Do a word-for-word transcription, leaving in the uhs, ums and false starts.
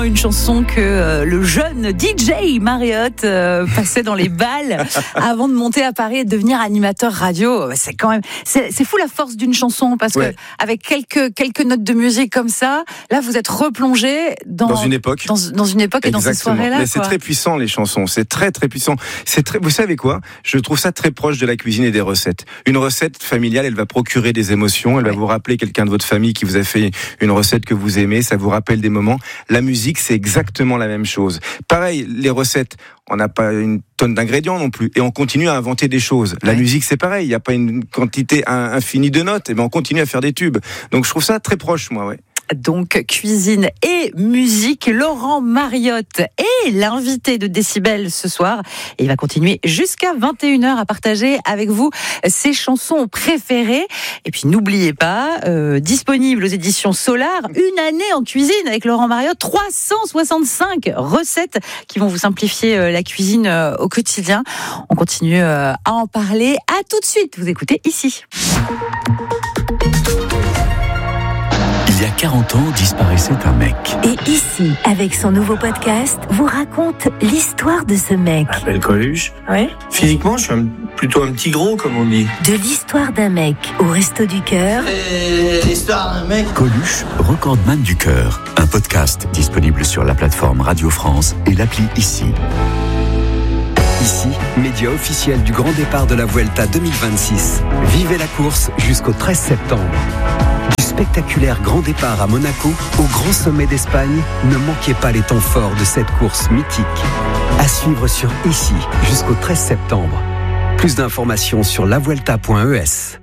Une chanson que euh, le jeune D J Marriott euh, passait dans les balles avant de monter à Paris et de devenir animateur radio. C'est quand même, c'est, c'est fou la force d'une chanson parce ouais. que avec quelques quelques notes de musique comme ça, là vous êtes replongé dans, dans une époque, dans, dans une époque et Exactement. dans ces soirées-là. Mais quoi. c'est très puissant les chansons, c'est très très puissant. C'est très, vous savez quoi ? Je trouve ça très proche de la cuisine et des recettes. Une recette familiale, elle va procurer des émotions, elle ouais. va vous rappeler quelqu'un de votre famille qui vous a fait une recette que vous aimez, ça vous rappelle des moments. La musique, c'est exactement la même chose. Pareil, les recettes, on n'a pas une tonne d'ingrédients non plus, et on continue à inventer des choses. La ouais. musique, c'est pareil, il n'y a pas une quantité infinie de notes, et ben on continue à faire des tubes. Donc je trouve ça très proche, moi, ouais. Donc, cuisine et musique, Laurent Marriott est l'invité de Décibel ce soir. Et il va continuer jusqu'à vingt et une heures à partager avec vous ses chansons préférées. Et puis, n'oubliez pas, euh, disponible aux éditions Solar, une année en cuisine avec Laurent Marriott, trois cent soixante-cinq recettes qui vont vous simplifier euh, la cuisine euh, au quotidien. On continue euh, à en parler. À tout de suite, vous écoutez ici. Il y a quarante ans, disparaissait un mec. Et ici, avec son nouveau podcast, vous raconte l'histoire de ce mec. Je m'appelle Coluche. Ouais. Physiquement, je suis un, plutôt un petit gros, comme on dit. De l'histoire d'un mec au Resto du Cœur. Et l'histoire d'un mec. Coluche, recordman du cœur. Un podcast disponible sur la plateforme Radio France et l'appli Ici. Ici, média officiel du grand départ de la Vuelta deux mille vingt-six. Vivez la course jusqu'au treize septembre. Du spectaculaire grand départ à Monaco au grand sommet d'Espagne, ne manquez pas les temps forts de cette course mythique. À suivre sur Ici jusqu'au treize septembre. Plus d'informations sur la vuelta point e s.